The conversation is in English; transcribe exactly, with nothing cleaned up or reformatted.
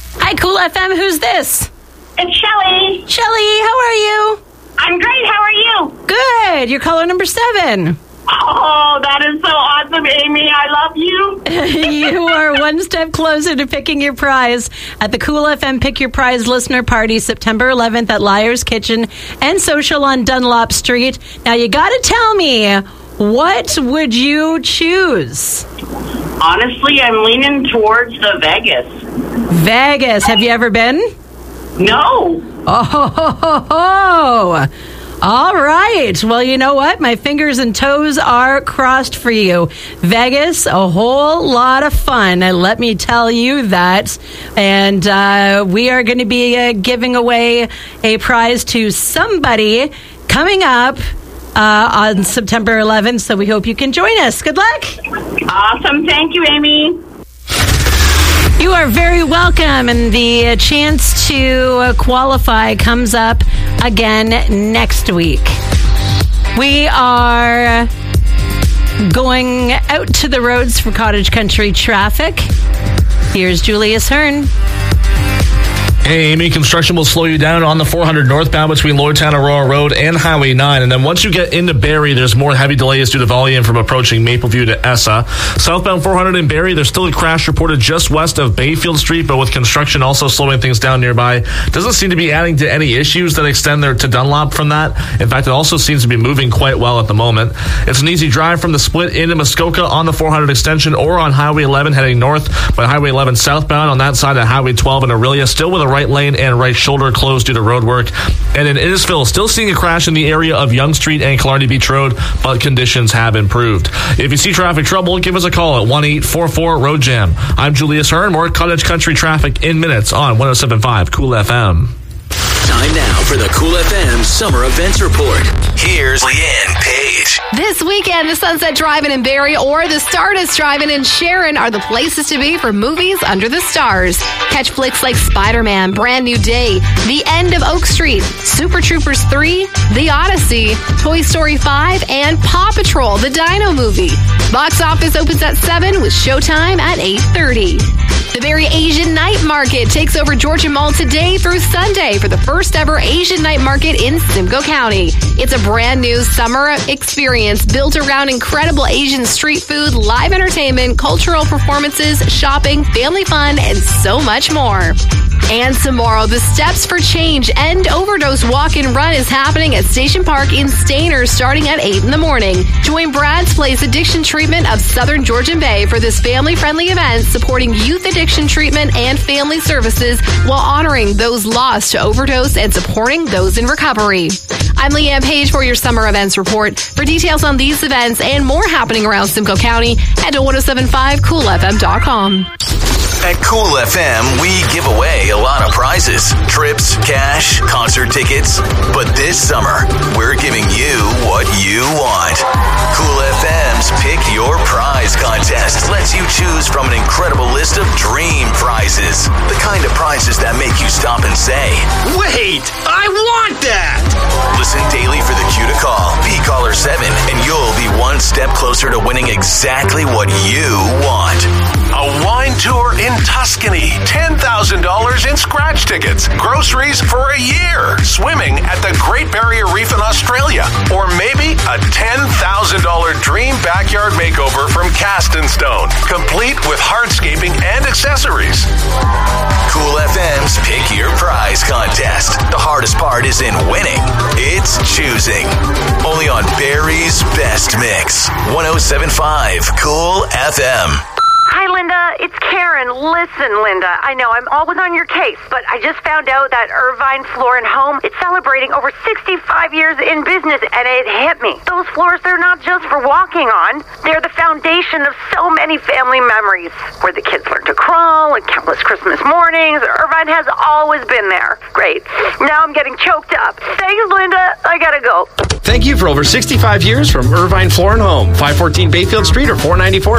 Hi, Cool F M. Who's this? It's Shelly. Shelly, how are you? I'm great. How are you? Good. You're caller number seven. Oh, that is so awesome, Amy. I love you. You are one step closer to picking your prize at the Cool F M Pick Your Prize Listener Party, September eleventh at Liar's Kitchen and Social on Dunlop Street. Now, you got to tell me, what would you choose? Honestly, I'm leaning towards the Vegas. Vegas. Have you ever been? No. Oh, ho, ho, ho, ho. All right. Well, you know what? My fingers and toes are crossed for you. Vegas, a whole lot of fun. Let me tell you that. And uh, we are going to be uh, giving away a prize to somebody coming up uh, on September eleventh. So we hope you can join us. Good luck. Awesome. Thank you, Amy. You are very welcome, and the chance to qualify comes up again next week. We are going out to the roads for Cottage Country traffic. Here's Julius Hearn. Hey, Amy, construction will slow you down on the four hundred northbound between Lordstown, Aurora Road, and Highway nine. And then once you get into Barrie, there's more heavy delays due to volume from approaching Mapleview to Essa. Southbound four hundred in Barrie, there's still a crash reported just west of Bayfield Street, but with construction also slowing things down nearby, doesn't seem to be adding to any issues that extend there to Dunlop from that. In fact, it also seems to be moving quite well at the moment. It's an easy drive from the split into Muskoka on the four hundred extension or on Highway eleven heading north, but Highway eleven southbound on that side of Highway twelve in Aurelia, still with a right lane and right shoulder closed due to road work. And in Innisfil, still seeing a crash in the area of Yonge Street and Killarney Beach Road, but conditions have improved. If you see traffic trouble, give us a call at one eight four four road jam. I'm Julius Hearn. More Cottage Country traffic in minutes on one oh seven point five Cool F M. Time now for the Cool F M Summer Events Report. Here's Leanne Page. This weekend, the Sunset Drive-In in Barrie or the Stardust Drive-In in Sharon are the places to be for movies under the stars. Catch flicks like Spider-Man, Brand New Day, The End of Oak Street, Super Troopers three, The Odyssey, Toy Story five, and Paw Patrol, the Dino movie. Box office opens at seven with showtime at eight thirty. The Barrie Asian Night Market takes over Georgia Mall today through Sunday for the first ever Asian Night Market in Simcoe County. It's a brand new summer experience built around incredible Asian street food, live entertainment, cultural performances, shopping, family fun, and so much more. And tomorrow, the Steps for Change End Overdose Walk and Run is happening at Station Park in Stayner starting at eight in the morning. Join Brad's Place Addiction Treatment of Southern Georgian Bay for this family-friendly event supporting youth addiction treatment and family services while honoring those lost to overdose and supporting those in recovery. I'm Leanne Page for your Summer Events Report. For details on these events and more happening around Simcoe County, head to ten seventy-five cool f m dot com. At Cool F M, we give away a lot of prizes. Trips, cash, concert tickets. But this summer, we're giving you what you want. Cool F M's Pick Your Prize contest lets you choose from an incredible list of dream prizes. The kind of prizes that make you stop and say, "Wait, I want that!" Listen daily for the cue to call. Be caller seven, and you'll be one step closer to winning exactly what you want. A wine tour in Tuscany, ten thousand dollars in scratch tickets, groceries for a year, swimming at the Great Barrier Reef in Australia, or maybe a ten thousand dollars dream backyard makeover from Cast and Stone, complete with hardscaping and accessories. Cool F M's Pick Your Prize contest. The hardest part isn't winning, it's choosing. Only on Barrie's Best Mix. one oh seven point five Cool F M. Hi, Linda. It's Karen. Listen, Linda, I know I'm always on your case, but I just found out that Irvine Floor and Home is celebrating over sixty-five years in business, and it hit me. Those floors, they're not just for walking on. They're the foundation of so many family memories, where the kids learn to crawl and countless Christmas mornings. Irvine has always been there. Great. Now I'm getting choked up. Thanks, Linda. I gotta go. Thank you for over sixty-five years from Irvine Floor and Home, five fourteen Bayfield Street or four ninety-four